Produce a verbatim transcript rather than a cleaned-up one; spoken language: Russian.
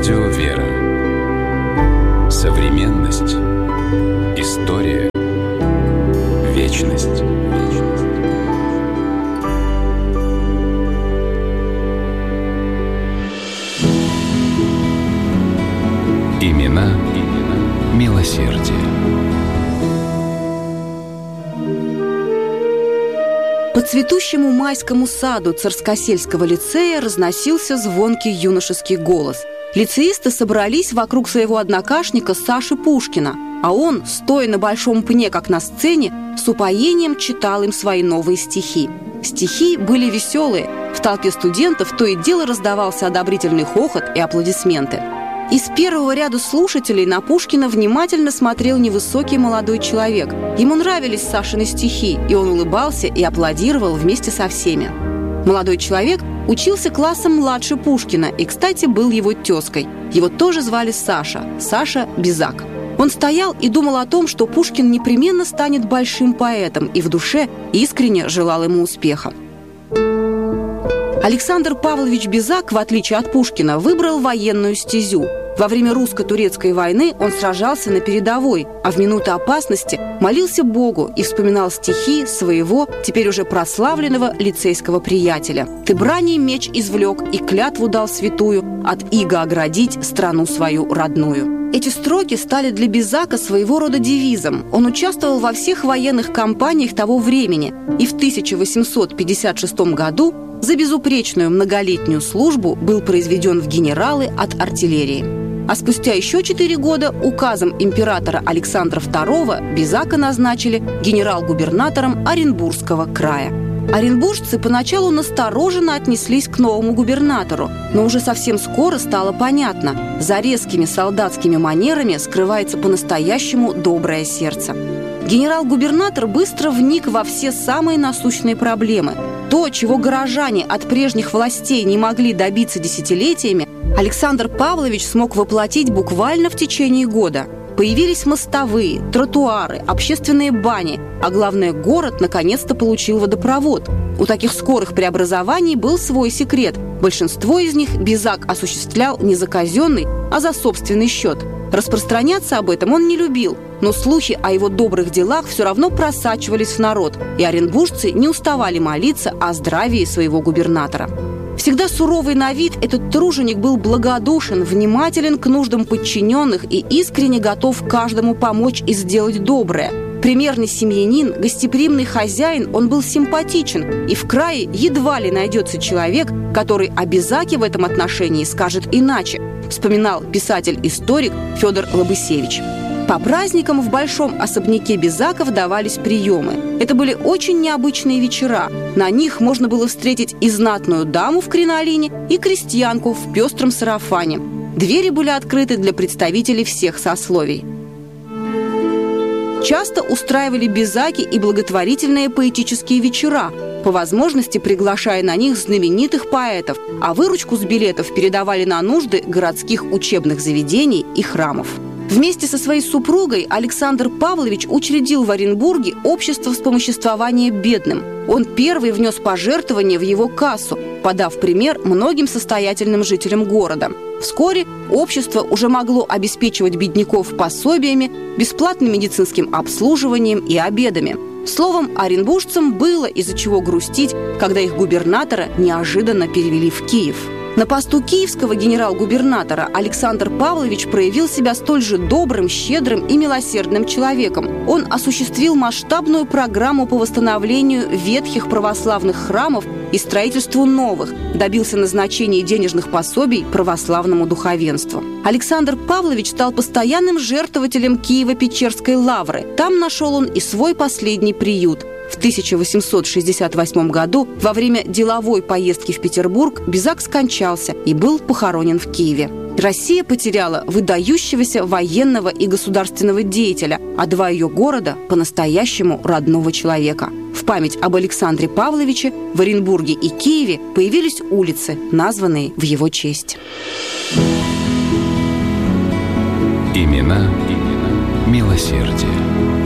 Радио «Вера». Современность. История. Вечность. Имена, имена милосердия. По цветущему майскому саду Царскосельского лицея разносился звонкий юношеский голос. Лицеисты собрались вокруг своего однокашника Саши Пушкина, а он, стоя на большом пне, как на сцене, с упоением читал им свои новые стихи. Стихи были веселые. В толпе студентов то и дело раздавался одобрительный хохот и аплодисменты. Из первого ряда слушателей на Пушкина внимательно смотрел невысокий молодой человек. Ему нравились Сашины стихи, и он улыбался и аплодировал вместе со всеми. Молодой человек учился классом младше Пушкина и, кстати, был его тезкой. Его тоже звали Саша, Саша Безак. Он стоял и думал о том, что Пушкин непременно станет большим поэтом, и в душе искренне желал ему успеха. Александр Павлович Безак, в отличие от Пушкина, выбрал военную стезю. Во время русско-турецкой войны он сражался на передовой, а в минуты опасности молился Богу и вспоминал стихи своего, теперь уже прославленного лицейского приятеля. «Ты браней меч извлек и клятву дал святую от ига оградить страну свою родную». Эти строки стали для Безака своего рода девизом. Он участвовал во всех военных кампаниях того времени и в тысяча восемьсот пятьдесят шестом году за безупречную многолетнюю службу был произведен в генералы от артиллерии. А спустя еще четыре года указом императора Александра второго Безака назначили генерал-губернатором Оренбургского края. Оренбуржцы поначалу настороженно отнеслись к новому губернатору, но уже совсем скоро стало понятно – за резкими солдатскими манерами скрывается по-настоящему доброе сердце. Генерал-губернатор быстро вник во все самые насущные проблемы. То, чего горожане от прежних властей не могли добиться десятилетиями, Александр Павлович смог воплотить буквально в течение года. Появились мостовые, тротуары, общественные бани, а главное, город наконец-то получил водопровод. У таких скорых преобразований был свой секрет. Большинство из них Безак осуществлял не за казенный, а за собственный счет. Распространяться об этом он не любил, но слухи о его добрых делах все равно просачивались в народ, и оренбуржцы не уставали молиться о здравии своего губернатора. Всегда суровый на вид, этот труженик был благодушен, внимателен к нуждам подчиненных и искренне готов каждому помочь и сделать доброе. Примерный семьянин, гостеприимный хозяин, он был симпатичен, и в крае едва ли найдется человек, который о Безаке в этом отношении скажет иначе, вспоминал писатель-историк Федор Лобысевич. По праздникам в большом особняке Безаков давались приемы. Это были очень необычные вечера. На них можно было встретить и знатную даму в кринолине, и крестьянку в пестром сарафане. Двери были открыты для представителей всех сословий. Часто устраивали Безаки и благотворительные поэтические вечера, по возможности приглашая на них знаменитых поэтов, а выручку с билетов передавали на нужды городских учебных заведений и храмов. Вместе со своей супругой Александр Павлович учредил в Оренбурге общество вспомоществования бедным. Он первый внес пожертвования в его кассу, подав пример многим состоятельным жителям города. Вскоре общество уже могло обеспечивать бедняков пособиями, бесплатным медицинским обслуживанием и обедами. Словом, оренбуржцам было из-за чего грустить, когда их губернатора неожиданно перевели в Киев. На посту киевского генерал-губернатора Александр Павлович проявил себя столь же добрым, щедрым и милосердным человеком. Он осуществил масштабную программу по восстановлению ветхих православных храмов и строительству новых, добился назначения денежных пособий православному духовенству. Александр Павлович стал постоянным жертвователем Киево-Печерской лавры. Там нашел он и свой последний приют. В тысяча восемьсот шестьдесят восьмом году во время деловой поездки в Петербург Безак скончался и был похоронен в Киеве. Россия потеряла выдающегося военного и государственного деятеля, а два ее города – по-настоящему родного человека. В память об Александре Павловиче в Оренбурге и Киеве появились улицы, названные в его честь. Имена, имена милосердия.